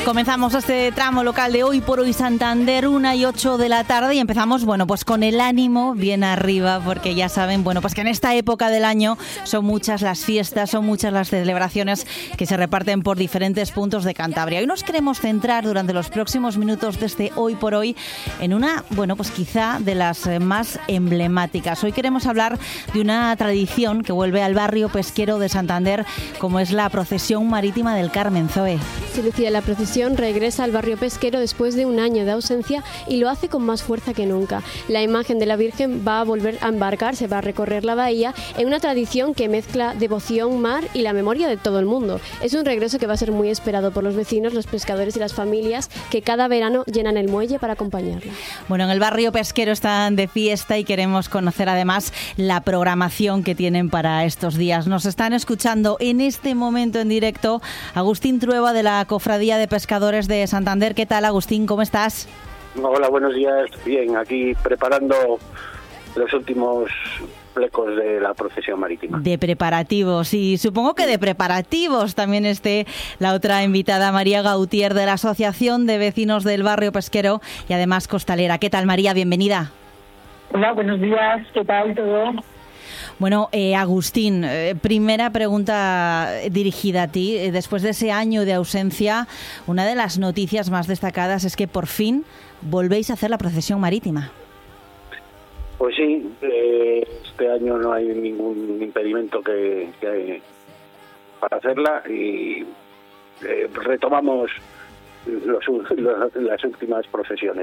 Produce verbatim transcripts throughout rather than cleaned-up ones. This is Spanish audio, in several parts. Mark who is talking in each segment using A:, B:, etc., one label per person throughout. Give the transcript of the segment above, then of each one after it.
A: Comenzamos este tramo local de Hoy por Hoy Santander, una y ocho de la tarde, y empezamos, bueno, pues con el ánimo bien arriba, porque ya saben, bueno, pues que en esta época del año son muchas las fiestas, son muchas las celebraciones que se reparten por diferentes puntos de Cantabria. Hoy nos queremos centrar durante los próximos minutos de este Hoy por Hoy en una, bueno, pues quizá de las más emblemáticas. Hoy queremos hablar de una tradición que vuelve al barrio pesquero de Santander, como es la procesión marítima del Carmen. Zoe.
B: Sí, Lucía, la procesión regresa al barrio pesquero después de un año de ausencia y lo hace con más fuerza que nunca. La imagen de la Virgen va a volver a embarcarse, va a recorrer la bahía en una tradición que mezcla devoción, mar y la memoria de todo el mundo. Es un regreso que va a ser muy esperado por los vecinos, los pescadores y las familias que cada verano llenan el muelle para acompañarla.
A: Bueno, en el barrio pesquero están de fiesta y queremos conocer además la programación que tienen para estos días. Nos están escuchando en este momento en directo Agustín Trueba de la Cofradía de Pescadores de Santander. ¿Qué tal, Agustín? ¿Cómo estás?
C: Hola, buenos días. Bien, aquí preparando los últimos flecos de la procesión marítima.
A: De preparativos, y supongo que de preparativos también esté la otra invitada, María Gautier, de la Asociación de Vecinos del Barrio Pesquero y además costalera. ¿Qué tal, María? Bienvenida.
D: Hola, buenos días. ¿Qué tal todo?
A: Bueno, eh, Agustín, eh, primera pregunta dirigida a ti. Eh, después de ese año de ausencia, una de las noticias más destacadas es que por fin volvéis a hacer la procesión marítima.
C: Pues sí, eh, este año no hay ningún impedimento que, que para hacerla y eh, retomamos los, los, las últimas procesiones.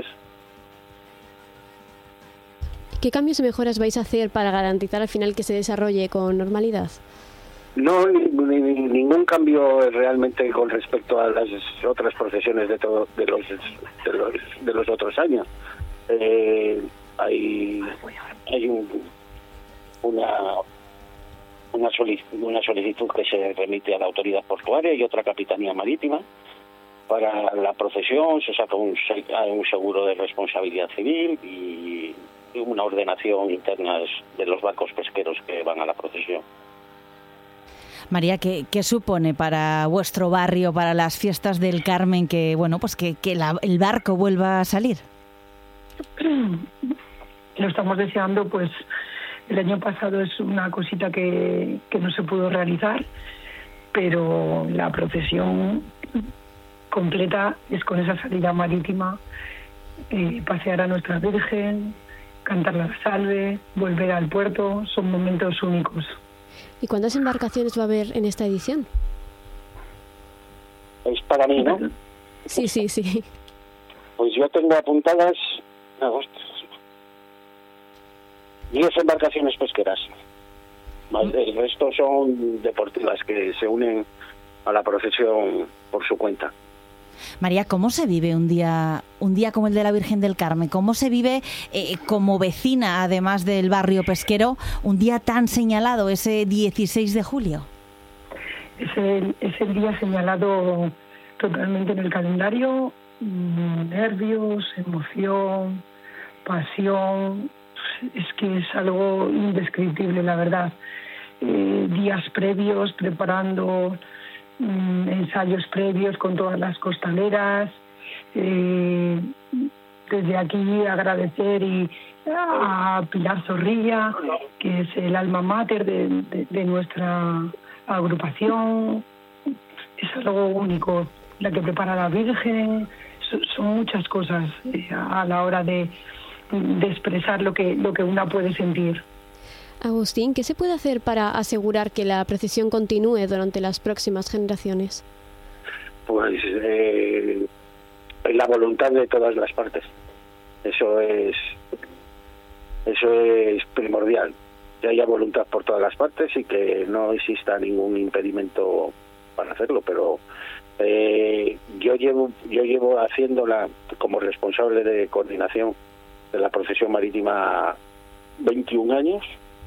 B: ¿Qué cambios y mejoras vais a hacer para garantizar al final que se desarrolle con normalidad?
C: No, ni, ni, ningún cambio realmente con respecto a las otras procesiones de todo, de los de los, de los otros años. Eh, hay hay un, una una solicitud, una solicitud que se remite a la autoridad portuaria y otra capitanía marítima para la procesión. Se saca un, un seguro de responsabilidad civil y una ordenación interna de los barcos pesqueros que van a la procesión.
A: María, ¿qué, qué supone para vuestro barrio, para las fiestas del Carmen, que bueno, pues que, que la, el barco vuelva a salir?
D: Lo estamos deseando, pues el año pasado es una cosita que, que no se pudo realizar, pero la procesión completa es con esa salida marítima, eh, pasear a nuestra Virgen, cantar la salve, volver al puerto, son momentos únicos.
B: ¿Y cuántas embarcaciones va a haber en esta edición?
C: Es para mí, ¿no?
B: Sí, sí, sí.
C: Pues yo tengo apuntadas diez embarcaciones pesqueras. El resto son deportivas que se unen a la procesión por su cuenta.
A: María, ¿cómo se vive un día un día como el de la Virgen del Carmen? ¿Cómo se vive eh, como vecina, además del barrio pesquero, un día tan señalado, ese dieciséis de julio?
D: Es el, es el día señalado totalmente en el calendario. Nervios, emoción, pasión. Es que es algo indescriptible, la verdad. Eh, días previos, preparando ensayos previos con todas las costaleras. Eh, desde aquí agradecer y a Pilar Zorrilla, que es el alma mater de, de, de nuestra agrupación. Es algo único, la que prepara la Virgen. Son, son muchas cosas eh, a la hora de, de expresar lo que, lo que una puede sentir.
B: Agustín, ¿qué se puede hacer para asegurar que la procesión continúe durante las próximas generaciones?
C: Pues eh, la voluntad de todas las partes. Eso es eso es primordial. Que haya voluntad por todas las partes y que no exista ningún impedimento para hacerlo. Pero eh, yo llevo yo llevo haciéndola como responsable de coordinación de la procesión marítima veintiún años.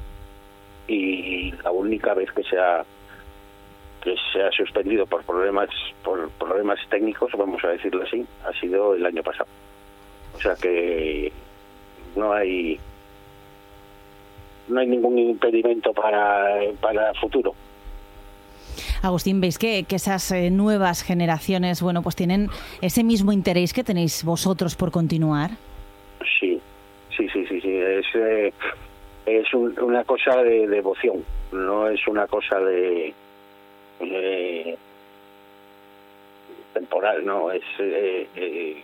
C: Y la única vez que se ha que se ha suspendido por problemas por problemas técnicos, vamos a decirlo así, ha sido el año pasado. O sea que no hay no hay ningún impedimento para para futuro.
A: Agustín, ¿veis que, que esas eh, nuevas generaciones, bueno, pues tienen ese mismo interés que tenéis vosotros por continuar?
C: Sí, sí, sí, sí, sí. Es, eh, es un, una cosa de devoción, no es una cosa de... de temporal, no, es... Eh, eh,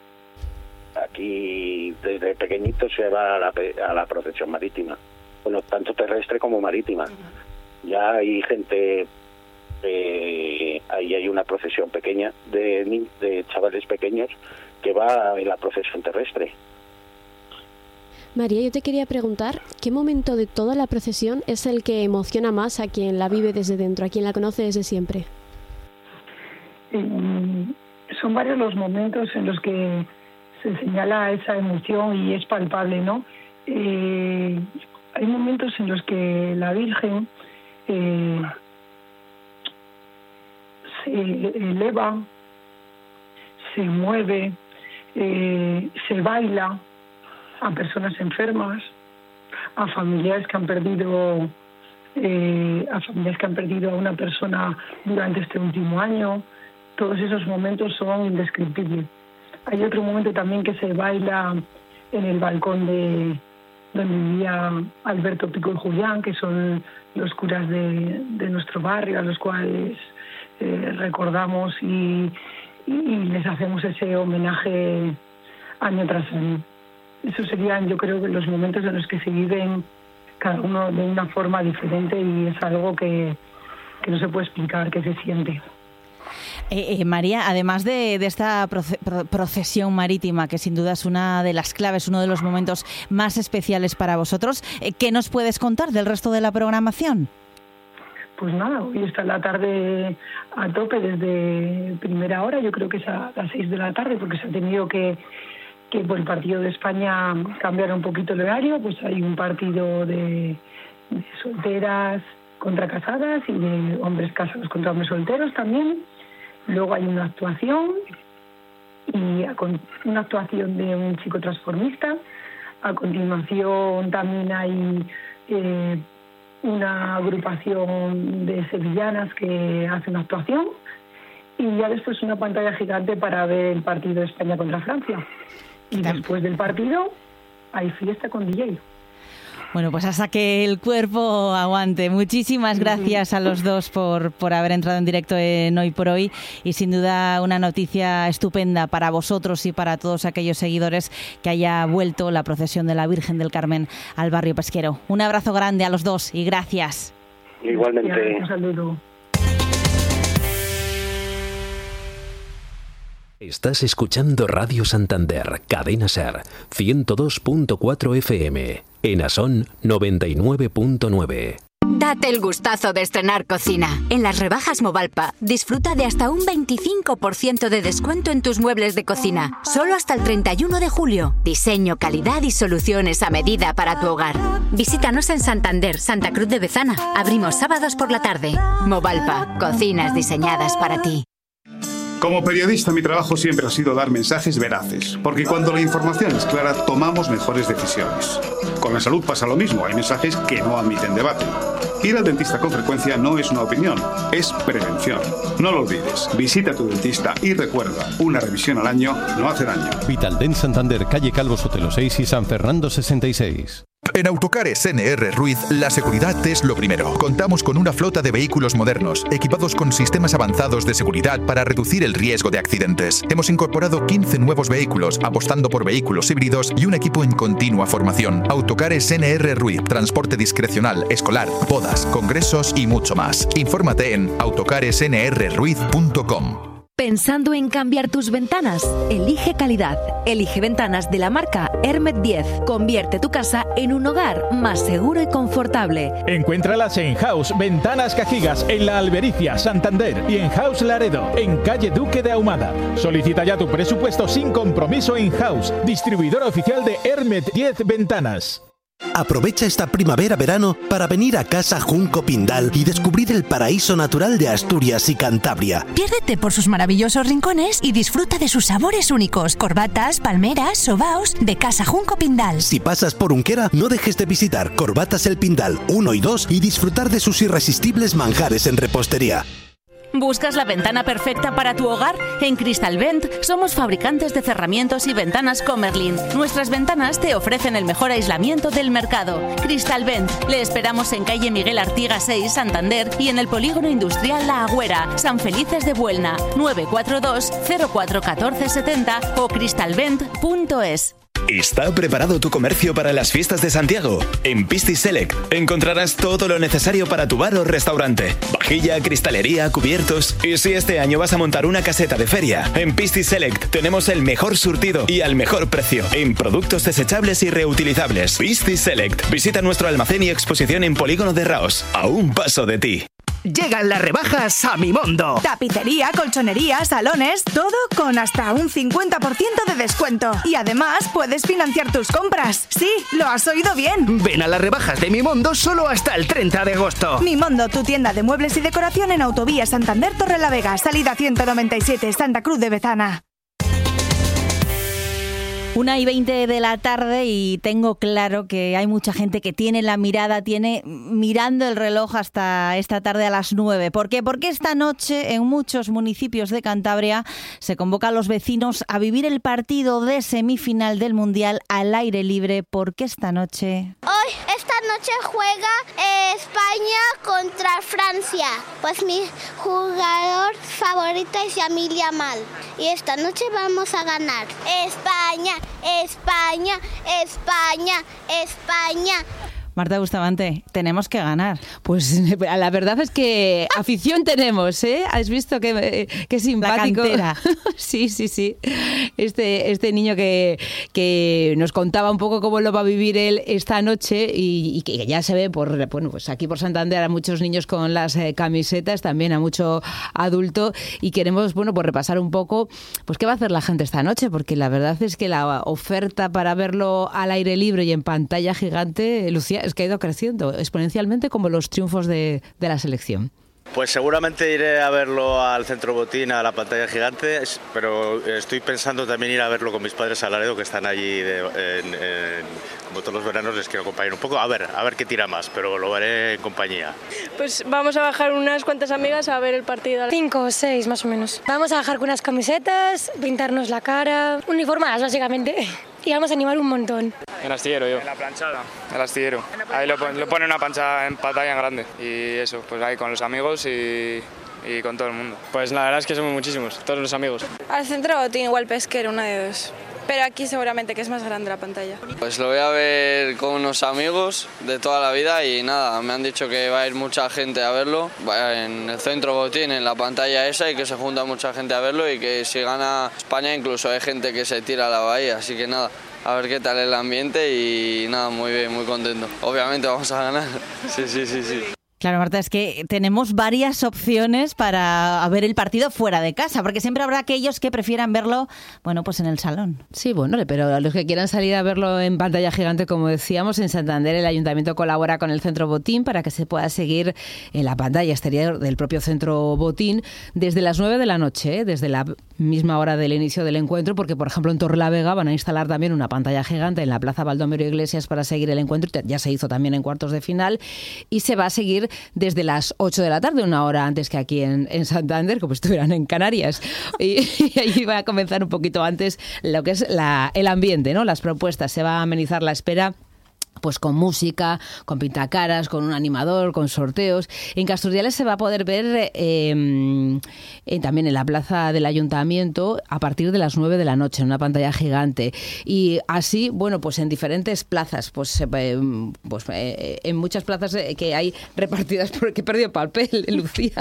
C: aquí desde pequeñito se va a la, a la procesión marítima, bueno, tanto terrestre como marítima. Uh-huh. Ya hay gente, eh, ahí hay una procesión pequeña de, de chavales pequeños que va en la procesión terrestre.
B: María, yo te quería preguntar, ¿qué momento de toda la procesión es el que emociona más a quien la vive desde dentro, a quien la conoce desde siempre?
D: Eh, son varios los momentos en los que se señala esa emoción y es palpable, ¿no? Eh, hay momentos en los que la Virgen eh, se eleva, se mueve, eh, se baila a personas enfermas, a familiares que han perdido eh, a familiares que han perdido a una persona durante este último año. Todos esos momentos son indescriptibles. Hay otro momento también que se baila en el balcón de donde vivía Alberto Pico y Julián, que son los curas de, de nuestro barrio, a los cuales eh, recordamos y, y, y les hacemos ese homenaje año tras año. Esos serían, yo creo, que los momentos en los que se viven cada uno de una forma diferente y es algo que, que no se puede explicar, que se siente.
A: Eh, eh, María, además de, de esta proce- procesión marítima, que sin duda es una de las claves, uno de los momentos más especiales para vosotros, eh, ¿qué nos puedes contar del resto de la programación?
D: Pues nada, hoy está la tarde a tope desde primera hora, yo creo que es a las seis de la tarde, porque se ha tenido que, que por el partido de España cambiar un poquito el horario, pues hay un partido de, de solteras contra casadas y de hombres casados contra hombres solteros también. Luego hay una actuación, y a con, una actuación de un chico transformista. A continuación también hay eh, una agrupación de sevillanas que hace una actuación. Y ya después una pantalla gigante para ver el partido de España contra Francia. Y después del partido hay fiesta con D J.
A: Bueno, pues hasta que el cuerpo aguante. Muchísimas gracias a los dos por, por haber entrado en directo en Hoy por Hoy y sin duda una noticia estupenda para vosotros y para todos aquellos seguidores que haya vuelto la procesión de la Virgen del Carmen al barrio pesquero. Un abrazo grande a los dos y gracias.
C: Igualmente.
D: Un saludo.
E: Estás escuchando Radio Santander, Cadena Ser, ciento dos punto cuatro F M, en Asón noventa y nueve punto nueve.
F: Date el gustazo de estrenar cocina. En las rebajas Movalpa, disfruta de hasta un veinticinco por ciento de descuento en tus muebles de cocina. Solo hasta el treinta y uno de julio. Diseño, calidad y soluciones a medida para tu hogar. Visítanos en Santander, Santa Cruz de Bezana. Abrimos sábados por la tarde. Movalpa, cocinas diseñadas para ti.
G: Como periodista, mi trabajo siempre ha sido dar mensajes veraces, porque cuando la información es clara, tomamos mejores decisiones. Con la salud pasa lo mismo, hay mensajes que no admiten debate. Ir al dentista con frecuencia no es una opinión, es prevención. No lo olvides, visita a tu dentista y recuerda, una revisión al año no hace daño.
H: Vitaldent Santander, calle Calvo Sotelo seis y San Fernando sesenta y seis.
I: En Autocares N R Ruiz, la seguridad es lo primero. Contamos con una flota de vehículos modernos, equipados con sistemas avanzados de seguridad para reducir el riesgo de accidentes. Hemos incorporado quince nuevos vehículos, apostando por vehículos híbridos y un equipo en continua formación. Autocares N R Ruiz, transporte discrecional, escolar, bodas, congresos y mucho más. Infórmate en autocares n r ruiz punto com.
J: ¿Pensando en cambiar tus ventanas? Elige calidad. Elige ventanas de la marca Hermet diez. Convierte tu casa en un hogar más seguro y confortable.
K: Encuéntralas en House Ventanas Cajigas, en La Albericia, Santander, y en House Laredo, en calle Duque de Ahumada. Solicita ya tu presupuesto sin compromiso en House, distribuidor oficial de Hermet diez Ventanas.
L: Aprovecha esta primavera-verano para venir a Casa Junco Pindal y descubrir el paraíso natural de Asturias y Cantabria.
M: Piérdete por sus maravillosos rincones y disfruta de sus sabores únicos. Corbatas, palmeras, sobaos de Casa Junco Pindal.
L: Si pasas por Unquera, no dejes de visitar Corbatas El Pindal uno y dos y disfrutar de sus irresistibles manjares en repostería.
N: ¿Buscas la ventana perfecta para tu hogar? En Cristalvent somos fabricantes de cerramientos y ventanas Comerlin. Nuestras ventanas te ofrecen el mejor aislamiento del mercado. Cristalvent. Le esperamos en calle Miguel Artigas seis, Santander, y en el polígono industrial La Agüera, San Felices de Buelna. nueve cuatro dos cero cuatro uno cuatro siete cero o cristalvent punto es.
O: ¿Está preparado tu comercio para las fiestas de Santiago? En Pistis Select encontrarás todo lo necesario para tu bar o restaurante. Vajilla, cristalería, cubiertos. Y si este año vas a montar una caseta de feria, en Pistis Select tenemos el mejor surtido y al mejor precio en productos desechables y reutilizables. Pistis Select. Visita nuestro almacén y exposición en Polígono de Raos, a un paso de ti.
P: Llegan las rebajas a Mimondo.
Q: Tapicería, colchonería, salones, todo con hasta un cincuenta por ciento de descuento. Y además puedes financiar tus compras. Sí, lo has oído bien.
P: Ven a las rebajas de Mimondo solo hasta el treinta de agosto.
Q: Mimondo, tu tienda de muebles y decoración en Autovía Santander Torrelavega, salida ciento noventa y siete, Santa Cruz de Bezana.
A: Una y veinte de la tarde y tengo claro que hay mucha gente que tiene la mirada, tiene mirando el reloj hasta esta tarde a las nueve. ¿Por qué? Porque esta noche en muchos municipios de Cantabria se convoca a los vecinos a vivir el partido de semifinal del Mundial al aire libre. Porque esta noche...
R: Hoy, esta noche juega eh, España contra Francia. Pues mi jugador favorito es Yamil Yamal. Y esta noche vamos a ganar. España. España, España, España.
A: Marta Bustamante, tenemos que ganar.
S: Pues la verdad es que afición tenemos, ¿eh? ¿Has visto qué, qué simpático?
A: La cantera.
S: Sí, sí, sí. Este, este niño que, que nos contaba un poco cómo lo va a vivir él esta noche y, y que ya se ve por, bueno, pues aquí por Santander a muchos niños con las eh, camisetas, también a mucho adulto, y queremos, bueno, pues repasar un poco pues qué va a hacer la gente esta noche, porque la verdad es que la oferta para verlo al aire libre y en pantalla gigante, Lucía, es que ha ido creciendo exponencialmente como los triunfos de, de la selección.
T: Pues seguramente iré a verlo al Centro Botín, a la pantalla gigante, pero estoy pensando también ir a verlo con mis padres a Laredo, que están allí, de, en, en, como todos los veranos les quiero acompañar un poco, a ver, a ver qué tira más, pero lo haré en compañía.
U: Pues vamos a bajar unas cuantas amigas a ver el partido.
V: Cinco o seis más o menos. Vamos a bajar con unas camisetas, pintarnos la cara, uniformadas básicamente. Y vamos a animar un montón.
W: En astillero yo. En la planchada. En el astillero. Ahí lo pone, lo pone una pancha en pantalla en grande. Y eso, pues ahí con los amigos y, y con todo el mundo. Pues la verdad es que somos muchísimos, todos los amigos.
U: Al Centro Botín o al Pesquero, una de dos. Pero aquí seguramente que es más grande la pantalla.
X: Pues lo voy a ver con unos amigos de toda la vida y nada, me han dicho que va a ir mucha gente a verlo en el Centro Botín, en la pantalla esa, y que se junta mucha gente a verlo y que si gana España incluso hay gente que se tira a la bahía, así que nada, a ver qué tal el ambiente y nada, muy bien, muy contento. Obviamente vamos a ganar, sí, sí, sí, sí.
A: Claro, Marta, es que tenemos varias opciones para ver el partido fuera de casa, porque siempre habrá aquellos que prefieran verlo, bueno, pues en el salón.
S: Sí, bueno, pero a los que quieran salir a verlo en pantalla gigante, como decíamos, en Santander el Ayuntamiento colabora con el Centro Botín para que se pueda seguir en la pantalla exterior del propio Centro Botín desde las nueve de la noche, ¿eh? Desde la misma hora del inicio del encuentro, porque, por ejemplo, en Torrelavega van a instalar también una pantalla gigante en la Plaza Baldomero Iglesias para seguir el encuentro, ya se hizo también en cuartos de final, y se va a seguir desde las ocho de la tarde, una hora antes que aquí en, en Santander, como estuvieran en Canarias. Y, y allí va a comenzar un poquito antes lo que es la, el ambiente, ¿no? Las propuestas. Se va a amenizar la espera pues con música, con pintacaras, con un animador, con sorteos. En Casturdiales se va a poder ver eh, eh, también en la plaza del Ayuntamiento a partir de las nueve de la noche, en una pantalla gigante. Y así, bueno, pues en diferentes plazas, pues, eh, pues eh, en muchas plazas que hay repartidas, porque he perdido papel, Lucía.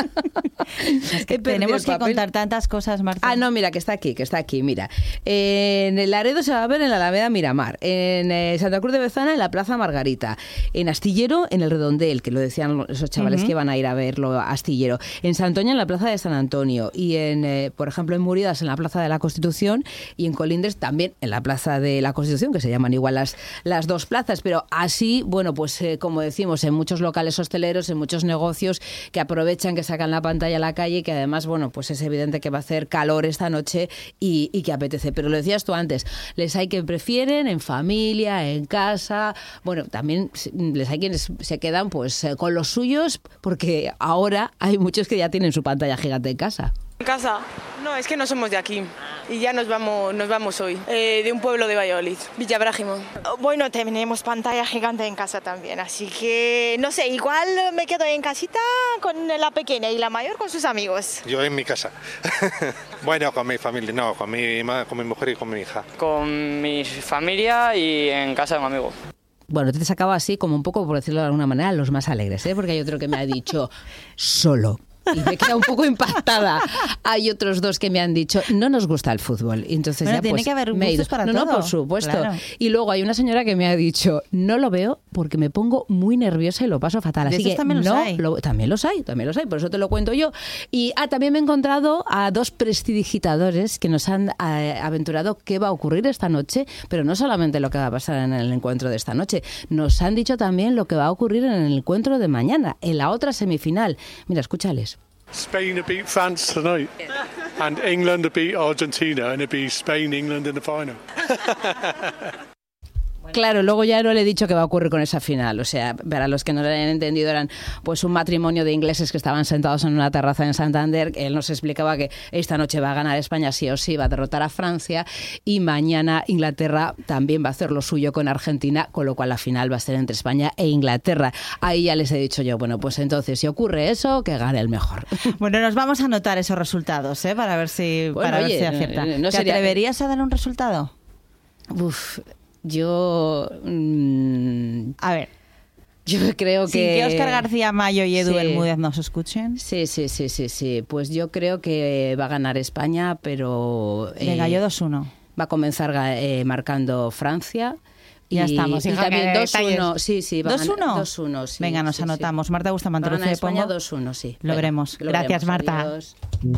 A: Es que tenemos que contar tantas cosas, Marta.
S: Ah, no, mira, que está aquí, que está aquí, mira. En el Laredo se va a ver en la Alameda Miramar, en eh, Santa Cruz de Bezana, en la Plaza Margarita, en Astillero, en el Redondel, que lo decían esos chavales uh-huh. que van a ir a verlo a Astillero, en Santoña, en la Plaza de San Antonio, y en, eh, por ejemplo, en Muridas, en la Plaza de la Constitución, y en Colindres también en la Plaza de la Constitución, que se llaman igual las, las dos plazas, pero así, bueno, pues eh, como decimos, en muchos locales hosteleros, en muchos negocios que aprovechan, que sacan la pantalla a la calle, que además, bueno, pues es evidente que va a hacer calor esta noche y, y que apetece, pero lo decías tú antes, les hay que prefieren en familia, en casa, Bueno, también les hay quienes se quedan pues con los suyos, porque ahora hay muchos que ya tienen su pantalla gigante en casa.
B: En casa, no, es que no somos de aquí y ya nos vamos, nos vamos hoy, eh, de un pueblo de Valladolid, Villabrágimo. Bueno, tenemos pantalla gigante en casa también, así que no sé, igual me quedo en casita con la pequeña y la mayor con sus amigos.
C: Yo en mi casa. Bueno, con mi familia, no, con mi, con mi mujer y con mi hija.
D: Con mi familia y en casa de un amigo.
S: Bueno, te sacaba así como un poco, por decirlo de alguna manera, los más alegres, ¿eh? Porque hay otro que me ha dicho solo. Y me queda un poco impactada. Hay otros dos que me han dicho, no nos gusta el fútbol. Y entonces
A: bueno,
S: ya
A: tiene
S: pues,
A: que haber
S: me he
A: gustos
S: ido.
A: para
S: no,
A: todo.
S: No, por supuesto.
A: Claro.
S: Y luego hay una señora que me ha dicho, no lo veo porque me pongo muy nerviosa y lo paso fatal.
A: De
S: Así
A: esos
S: que
A: también los
S: no,
A: hay.
S: Lo, también los hay, también los hay, por eso te lo cuento yo. Y ah, también me he encontrado a dos prestidigitadores que nos han eh, aventurado qué va a ocurrir esta noche, pero no solamente lo que va a pasar en el encuentro de esta noche, nos han dicho también lo que va a ocurrir en el encuentro de mañana, en la otra semifinal. Mira, escúchales.
E: Spain will beat France tonight, and England will beat Argentina, and it'll be Spain, England in the final.
S: Claro, luego ya no le he dicho qué va a ocurrir con esa final. O sea, para los que no lo hayan entendido, eran pues un matrimonio de ingleses que estaban sentados en una terraza en Santander. Él nos explicaba que esta noche va a ganar España sí o sí, va a derrotar a Francia, y mañana Inglaterra también va a hacer lo suyo con Argentina, con lo cual la final va a ser entre España e Inglaterra. Ahí ya les he dicho yo, bueno, pues entonces si ocurre eso, que gane el mejor.
A: Bueno, nos vamos a anotar esos resultados, ¿eh? Para ver si,
S: Bueno,
A: para
S: oye,
A: ver si acierta.
S: no
A: ¿Te
S: sería-
A: atreverías a dar un resultado?
S: Uf, yo... mmm,
A: a ver.
S: Yo creo que...
A: Sí, que Óscar García Mayo y Edu
S: Sí.
A: Bermúdez nos escuchen.
S: Sí, sí, sí, sí, sí. Pues yo creo que va a ganar España, pero...
A: Venga, yo dos uno.
S: Va a comenzar eh, marcando Francia.
A: Ya
S: y,
A: estamos,
S: y
A: hija,
S: también
A: que
S: dos uno.
A: detalles.
S: Sí, sí. va a
A: ¿dos
S: ganar-
A: uno?
S: dos uno, sí.
A: Venga, nos
S: sí,
A: anotamos.
S: sí.
A: Marta Bustamante,
S: Va a ganar
A: Lucía
S: España
A: Pombo.
S: dos uno, sí.
A: Lo
S: Venga,
A: veremos.
S: lo
A: Gracias,
S: veremos.
A: Marta.
S: Adiós.